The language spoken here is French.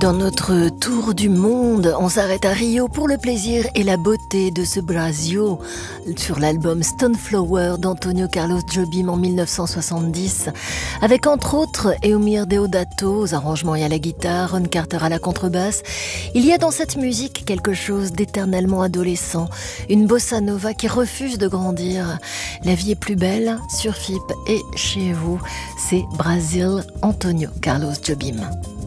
Dans notre tour du monde, on s'arrête à Rio pour le plaisir et la beauté de ce Brasil sur l'album Stoneflower d'Antonio Carlos Jobim en 1970, avec entre autres Eumir Deodato aux arrangements et à la guitare, Ron Carter à la contrebasse. Il y a dans cette musique quelque chose d'éternellement adolescent, une bossa nova qui refuse de grandir. La vie est plus belle sur FIP et chez vous, c'est Brasil, Antonio Carlos Jobim.